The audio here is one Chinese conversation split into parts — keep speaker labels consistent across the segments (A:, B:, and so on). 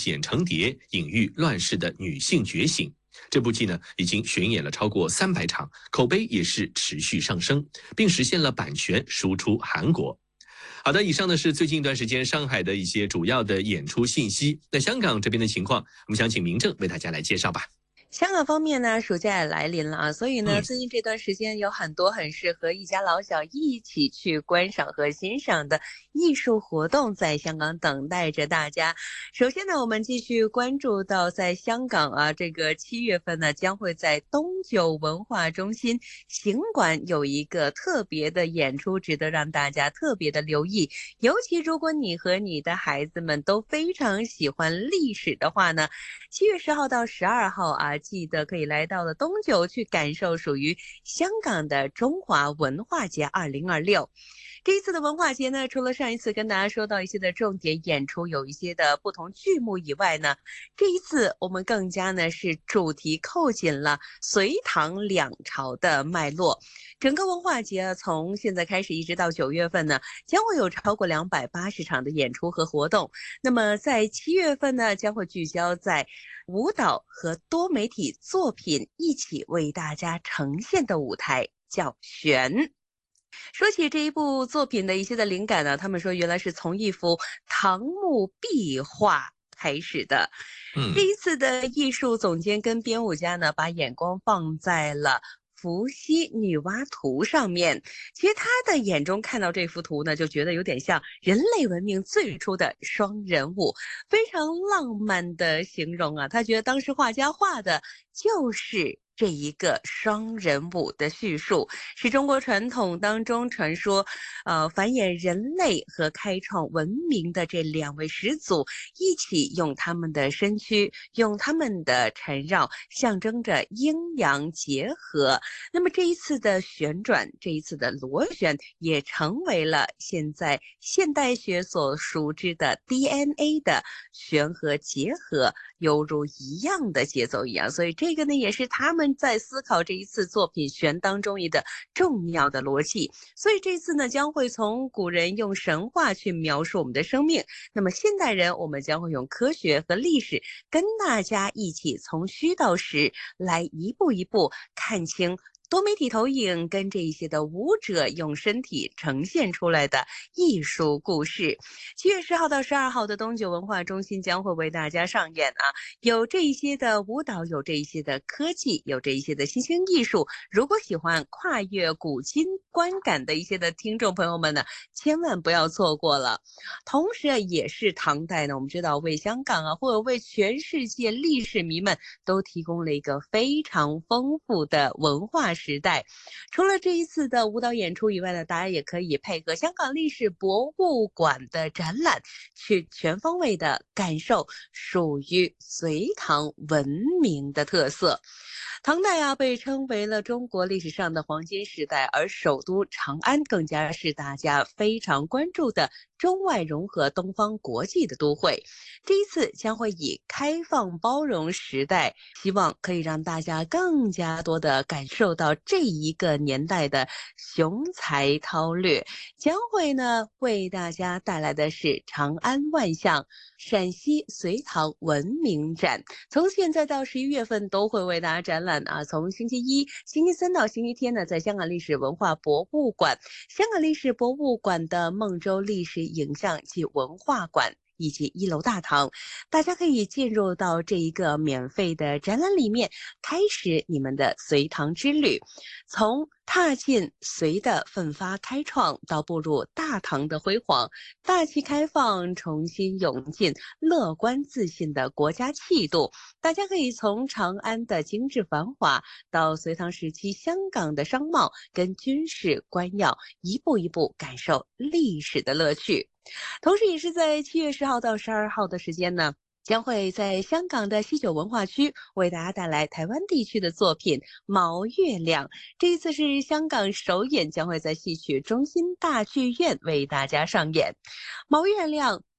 A: 剪成蝶，隐喻乱世的女性觉醒。这部剧呢，已经巡演了超过300场，口碑也是持续上升，并实现了版权输出韩国。好的，以上呢是最近一段时间上海的一些主要的演出信息。那香港这边的情况，我们想请明正为大家来介绍吧。
B: 香港方面呢，暑假也来临了啊，所以呢，最近这段时间有很多很适合一家老小一起去观赏和欣赏的艺术活动在香港等待着大家。首先呢，我们继续关注到在香港啊，这个7月份呢，将会在东九文化中心行馆有一个特别的演出，值得让大家特别的留意。尤其如果你和你的孩子们都非常喜欢历史的话呢，7月10号到12号啊，记得可以来到了东九去感受属于香港的中华文化节2026。这一次的文化节呢，除了上一次跟大家说到一些的重点演出，有一些的不同剧目以外呢，这一次我们更加呢是主题扣紧了隋唐两朝的脉络。整个文化节从现在开始一直到9月份呢，将会有超过280场的演出和活动。那么在7月份呢，将会聚焦在舞蹈和多媒体作品一起为大家呈现的舞台，叫玄。说起这一部作品的一些的灵感呢，他们说原来是从一幅唐木壁画开始的。这一次的艺术总监跟编舞家呢，把眼光放在了伏羲女娲图上面。其实他的眼中看到这幅图呢，就觉得有点像人类文明最初的双人舞，非常浪漫的形容啊。他觉得当时画家画的就是这一个双人舞的叙述，是中国传统当中传说，繁衍人类和开创文明的这2位始祖一起用他们的身躯，用他们的缠绕，象征着阴阳结合。那么这一次的旋转，这一次的螺旋，也成为了现在现代学所熟知的 DNA 的旋和结合，犹如一样的节奏一样。所以这个呢，也是他们在思考这一次作品旋当中一个重要的逻辑。所以这次呢，将会从古人用神话去描述我们的生命，那么现代人我们将会用科学和历史跟大家一起从虚到实，来一步一步看清多媒体投影跟这一些的舞者用身体呈现出来的艺术故事。7月10号到12号的东九文化中心将会为大家上演啊，有这一些的舞蹈，有这一些的科技，有这一些的新兴艺术。如果喜欢跨越古今观感的一些的听众朋友们呢，千万不要错过了。同时也是唐代呢，我们知道为香港啊，或者为全世界历史迷们都提供了一个非常丰富的文化时代。除了这一次的舞蹈演出以外呢，大家也可以配合香港历史博物馆的展览，去全方位的感受属于隋唐文明的特色。唐代啊，被称为了中国历史上的黄金时代，而首都长安更加是大家非常关注的中外融合、东方国际的都会。这一次将会以开放包容时代，希望可以让大家更加多的感受到这一个年代的雄才韬略。将会呢为大家带来的是长安万象陕西隋唐文明展，从现在到11月份都会为大家展览啊。从星期一、星期三到星期天呢，在香港历史文化博物馆、香港历史博物馆的孟州历史影像及文化馆以及1楼大堂，大家可以进入到这一个免费的展览里面，开始你们的隋唐之旅。从踏进隋的奋发开创，到步入大唐的辉煌，大气开放，重新涌进乐观自信的国家气度。大家可以从长安的精致繁华，到隋唐时期香港的商贸跟军事官要，一步一步感受历史的乐趣。同时也是在7月10号到12号的时间呢，将会在香港的西九文化区为大家带来台湾地区的作品《毛月亮》。这一次是香港首演，将会在戏曲中心大剧院为大家上演。《毛月亮》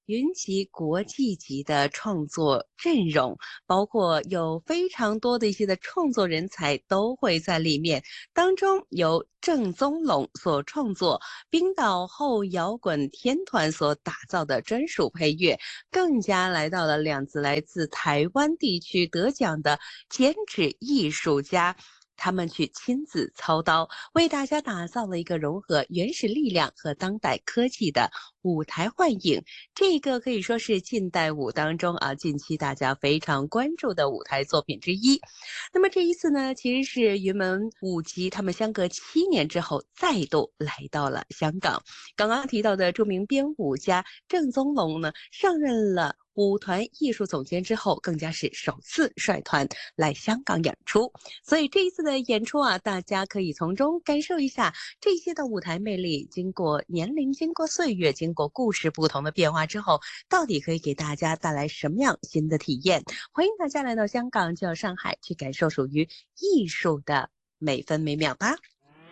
B: 云集国际级的创作阵容，包括有非常多的一些的创作人才都会在里面。当中由郑宗龙所创作，冰岛后摇滚天团所打造的专属配乐，更加来到了2次来自台湾地区得奖的剪纸艺术家。他们去亲自操刀，为大家打造了一个融合原始力量和当代科技的舞台幻影。这个可以说是近代舞当中近期大家非常关注的舞台作品之一。那么这一次呢，其实是云门舞集他们相隔7年之后再度来到了香港。刚刚提到的著名编舞家郑宗龙呢，上任了舞团艺术总监之后，更加是首次率团来香港演出。所以这一次的演出大家可以从中感受一下这些的舞台魅力，经过年龄、经过岁月、经过故事不同的变化之后，到底可以给大家带来什么样新的体验。欢迎大家来到香港，就到上海去感受属于艺术的每分每秒吧。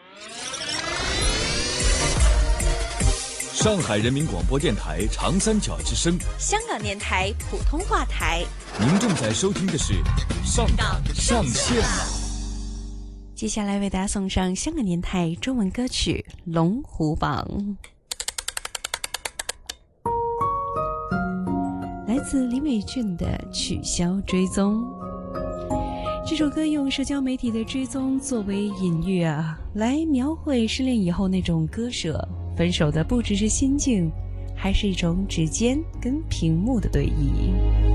C: 上海人民广播电台长三角之声，
D: 香港电台普通话台。
C: 您正在收听的是上港上线了。
D: 接下来为大家送上香港电台中文歌曲《龙虎榜》，来自林美俊的《取消追踪》。这首歌用社交媒体的追踪作为隐喻来描绘失恋以后那种割舍。分手的不只是心境，还是一种指尖跟屏幕的对弈。